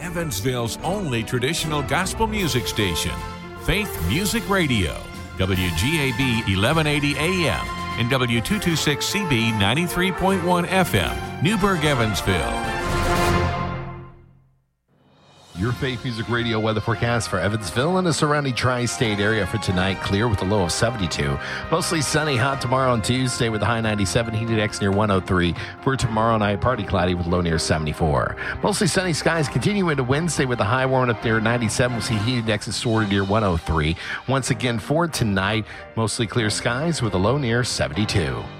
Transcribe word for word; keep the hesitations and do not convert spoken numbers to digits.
Evansville's only traditional gospel music station, Faith Music Radio, W G A B eleven eighty A M and W two twenty-six C B ninety-three point one F M, Newburgh, Evansville. Your Faith Music Radio weather forecast for Evansville and the surrounding tri-state area for tonight. Clear with a low of seventy-two. Mostly sunny, hot tomorrow on Tuesday with a high ninety-seven. Heat index near one oh three. For tomorrow night, partly cloudy with a low near seventy-four. Mostly sunny skies continue into Wednesday with a high warming up near ninety-seven. We'll see heat index is sorted near one oh three. Once again for tonight, mostly clear skies with a low near seventy-two.